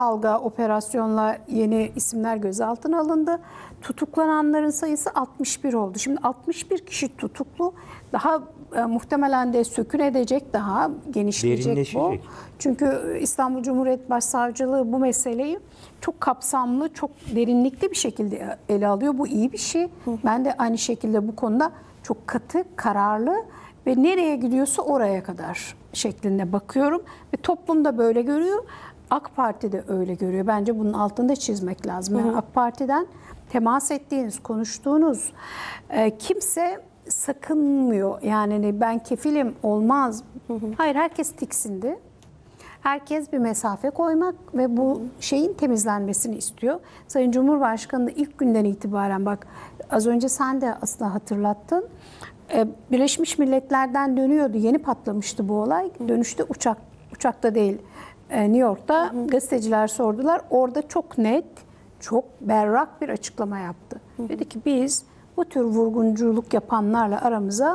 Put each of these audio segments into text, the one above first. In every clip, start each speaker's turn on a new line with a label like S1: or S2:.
S1: Dalga operasyonla yeni isimler gözaltına alındı. Tutuklananların sayısı 61 oldu. Şimdi 61 kişi tutuklu. Daha muhtemelen de sökün edecek, daha genişleyecek bu. Çünkü İstanbul Cumhuriyet Başsavcılığı bu meseleyi çok kapsamlı, çok derinlikli bir şekilde ele alıyor. Bu iyi bir şey. Ben de aynı şekilde bu konuda çok katı, kararlı ve nereye gidiyorsa oraya kadar şeklinde bakıyorum. Ve toplum da böyle görüyor. AK Parti de öyle görüyor. Bence bunun altında çizmek lazım. Yani AK Parti'den temas ettiğiniz, konuştuğunuz kimse sakınmıyor. Yani ben kefilim, olmaz. Hayır, herkes tiksindi. Herkes bir mesafe koymak ve bu şeyin temizlenmesini istiyor. Sayın Cumhurbaşkanı da ilk günden itibaren, bak az önce sen de aslında hatırlattın. Birleşmiş Milletler'den dönüyordu. Yeni patlamıştı bu olay. Dönüşte uçakta değil, New York'ta gazeteciler sordular. Orada çok net, çok berrak bir açıklama yaptı. Dedi ki biz bu tür vurgunculuk yapanlarla aramıza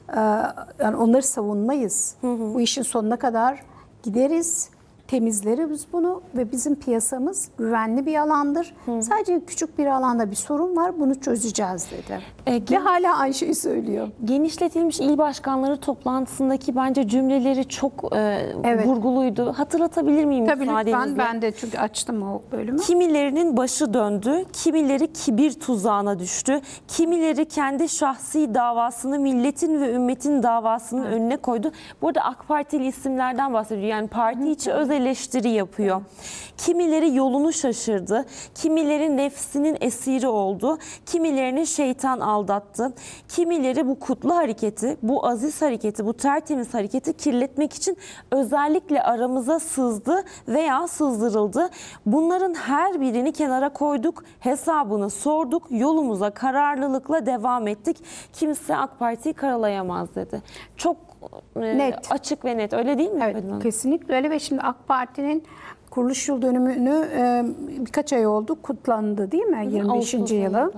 S1: yani onları savunmayız. Bu işin sonuna kadar gideriz, temizleriz bunu ve bizim piyasamız güvenli bir alandır. Sadece küçük bir alanda bir sorun var, bunu çözeceğiz dedi. Ve hala aynı şeyi söylüyor.
S2: Genişletilmiş il başkanları toplantısındaki bence cümleleri çok vurguluydu. Hatırlatabilir miyim?
S1: Tabii
S2: müsaadenizle?
S1: lütfen, ben de çünkü açtım o bölümü.
S2: Kimilerinin başı döndü, kimileri kibir tuzağına düştü, kimileri kendi şahsi davasını milletin ve ümmetin davasının önüne koydu. Burada AK Partili isimlerden bahsediyor. Yani parti içi öz eleştiri yapıyor. Kimileri yolunu şaşırdı, kimileri nefsinin esiri oldu, kimilerini şeytan aldattı, kimileri bu kutlu hareketi, bu aziz hareketi, bu tertemiz hareketi kirletmek için özellikle aramıza sızdı veya sızdırıldı. Bunların her birini kenara koyduk, hesabını sorduk, yolumuza kararlılıkla devam ettik. Kimse AK Parti'yi karalayamaz dedi. Çok net, açık ve net, öyle değil mi?
S1: Evet, kesinlikle öyle ve şimdi AK Parti'nin kuruluş yıl dönümünü birkaç ay oldu, kutlandı değil mi? 25. yılı.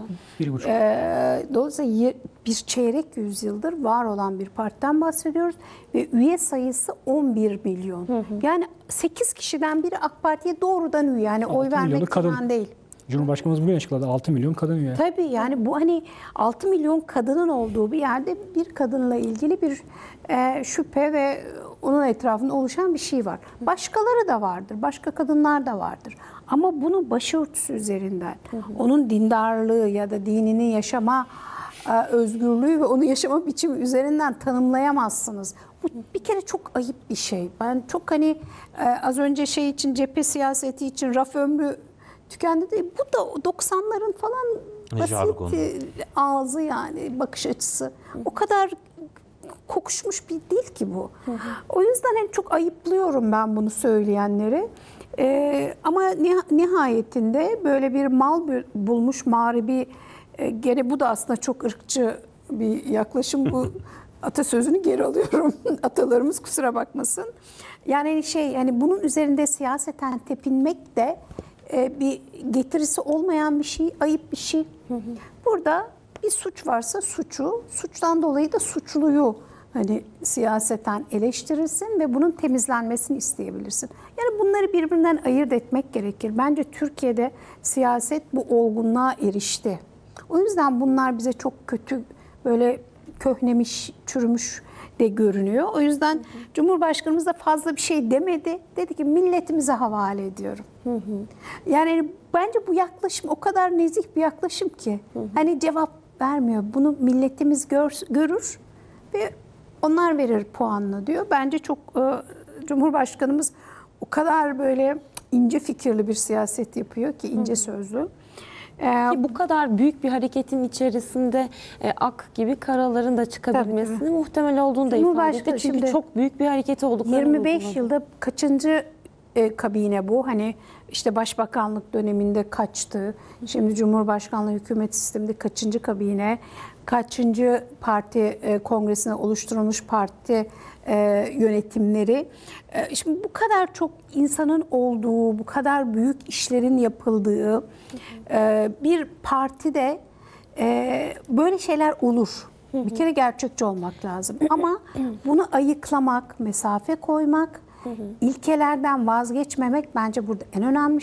S1: Dolayısıyla bir çeyrek yüzyıldır var olan bir partiden bahsediyoruz ve üye sayısı 11 milyon. Yani 8 kişiden biri AK Parti'ye doğrudan üye. Yani oy vermek falan değil.
S3: Cumhurbaşkanımız bugün açıkladı, 6 milyon kadın üye.
S1: Tabii yani bu hani 6 milyon kadının olduğu bir yerde bir kadınla ilgili bir şüphe ve onun etrafında oluşan bir şey var. Başkaları da vardır, başka kadınlar da vardır. Ama bunu başörtüsü üzerinden, onun dindarlığı ya da dinini yaşama özgürlüğü ve onu yaşama biçimi üzerinden tanımlayamazsınız. Bu bir kere çok ayıp bir şey. Ben çok hani az önce şey için, cephe siyaseti için raf ömrü tükendi değil. Bu da 90'ların falan basit ağzı, yani bakış açısı. O kadar kokuşmuş bir değil ki bu. O yüzden hani çok ayıplıyorum ben bunu söyleyenleri. Ama nihayetinde böyle bir mal bulmuş mağribi, gene bu da aslında çok ırkçı bir yaklaşım. Bu atasözünü geri alıyorum. Atalarımız kusura bakmasın. Yani hani bunun üzerinde siyaseten tepinmek de bir getirisi olmayan bir şey, ayıp bir şey. Burada bir suç varsa suçtan dolayı da suçluyu hani siyaseten eleştirirsin ve bunun temizlenmesini isteyebilirsin. Yani bunları birbirinden ayırt etmek gerekir. Bence Türkiye'de siyaset bu olgunluğa erişti. O yüzden bunlar bize çok kötü, böyle köhnemiş, çürümüş de görünüyor. O yüzden Cumhurbaşkanımız da fazla bir şey demedi. Dedi ki milletimize havale ediyorum. Yani bence bu yaklaşım o kadar nezih bir yaklaşım ki. Hani cevap vermiyor. Bunu milletimiz görür ve onlar verir puanını diyor. Bence çok Cumhurbaşkanımız o kadar böyle ince fikirli bir siyaset yapıyor ki, ince sözlü.
S2: Ki bu kadar büyük bir hareketin içerisinde ak gibi karaların da çıkabilmesini muhtemel olduğunu da ifade etti. Çünkü çok büyük bir hareket olduklarını
S1: 25 yılda kaçıncı kabine bu? Hani işte başbakanlık döneminde kaçtı. Şimdi Cumhurbaşkanlığı hükümet sisteminde kaçıncı kabine? Kaçıncı parti kongresine oluşturulmuş parti yönetimleri. Şimdi bu kadar çok insanın olduğu, bu kadar büyük işlerin yapıldığı bir partide böyle şeyler olur. Bir kere gerçekçi olmak lazım. Ama bunu ayıklamak, mesafe koymak İlkelerden vazgeçmemek bence burada en önemli